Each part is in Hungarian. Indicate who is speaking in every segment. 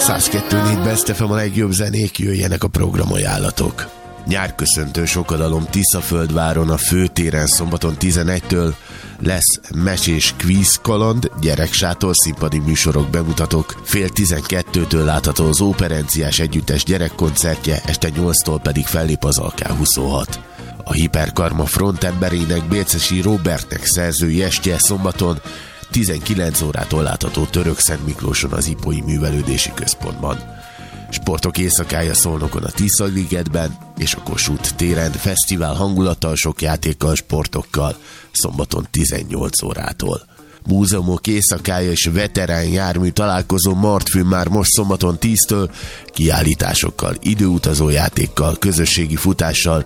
Speaker 1: 102.4 Best FM, a legjobb zenék, jöjjenek a programajánlatok. Nyárköszöntő sokadalom Tiszaföldváron a főtéren szombaton 11-től lesz mesés kvíz kaland, gyereksátor, színpadi műsorok, bemutatók. Fél 12-től látható az Operenciás Együttes gyerekkoncertje, este 8-tól pedig fellép az AK26. A Hiperkarma frontemberének, Bércesi Robertnek szerzői estje szombaton 19 órától látható Törökszent Miklóson az Ipói Művelődési Központban. Sportok éjszakája Szolnokon a Tisza-ligetben és a Kossuth téren, fesztivál hangulattal, sok játékkal, sportokkal szombaton 18 órától. Múzeumok éjszakája és veterán jármű találkozó Martfűn már most szombaton 10-től, kiállításokkal, időutazó játékkal, közösségi futással,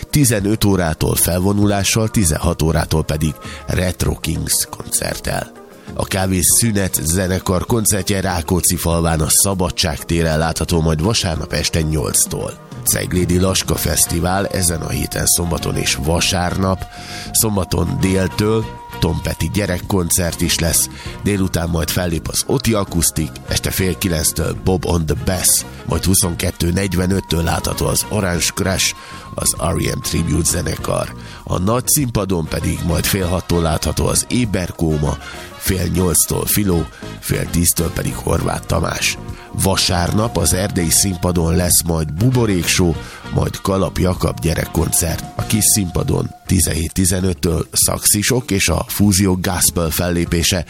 Speaker 1: 15 órától felvonulással, 16 órától pedig Retro Kings koncerttel. A Kávészünet zenekar koncertje Rákóczifalván a Szabadság téren látható majd vasárnap este 8-tól. Ceglédi Laska Fesztivál ezen a héten szombaton és vasárnap, szombaton déltől Tom Petty gyerekkoncert is lesz, délután majd fellép az Oti Akusztik, este fél 9-től Bob on the Bass, majd 22:45-től látható az Orange Crush, az R.E.M. Tribute zenekar. A nagy színpadon pedig majd fél 6-tól látható az Éberkóma, fél 8-tól Filó, fél 10-től pedig Horváth Tamás. Vasárnap az erdélyi színpadon lesz majd Buborék Show, majd Kalap Jakab gyerekkoncert. A kis színpadon 17:15-től Szaxisok és a Fúzió Gospel fellépése,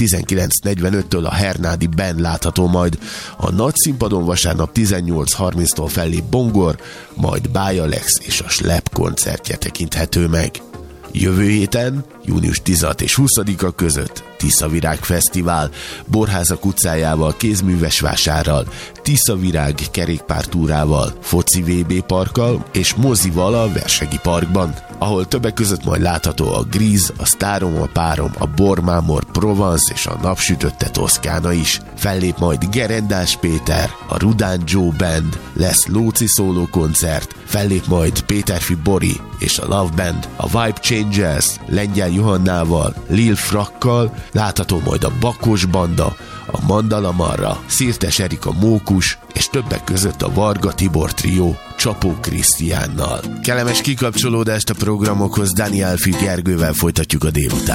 Speaker 1: 19:45-től a Hernádi Band látható majd. A nagy színpadon vasárnap 18:30-tól fellép Bongor, majd Bájalex és a Slep koncertje tekinthető meg. Jövő héten, június 16 és 20-a között Tiszavirág Fesztivál, Borházak utcájával, kézműves vásárral, Tiszavirág kerékpártúrával, foci VB parkkal és mozival a Versegi Parkban, ahol többek között majd látható a Gríz, a Sztárom, a Párom, a Bormámor Provence és a Napsütötte Toszkána is. Fellép majd Gerendás Péter, a Rudán Joe Band, lesz Lóci szóló koncert, fellép majd Péterfi Bori és a Love Band, a Vibe Changers, Lengyel Johannával, Lil Frakkal, látható majd a Bakos Banda, a Mandala Marra, Szirtes Erika Mókus, és többek között a Varga Tibor trió Csapó Krisztiánnal. Kellemes kikapcsolódást a programokhoz, Dani Elfi Gergővel folytatjuk a délután.